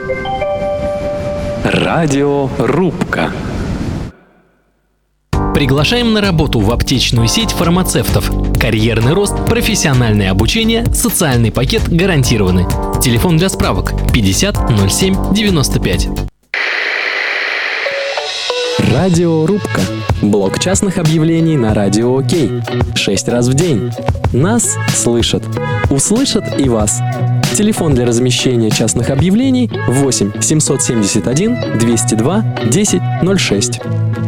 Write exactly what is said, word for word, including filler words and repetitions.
Радиорубка. Приглашаем на работу в аптечную сеть фармацевтов. Карьерный рост, профессиональное обучение, социальный пакет гарантированы. Телефон для справок пятьдесят ноль семь девяносто пять. Радиорубка. Блок частных объявлений на Радио Окей. Шесть раз в день. Нас слышат. Услышат и вас. Телефон для размещения частных объявлений восемь семьсот семьдесят один двести два десять ноль шесть.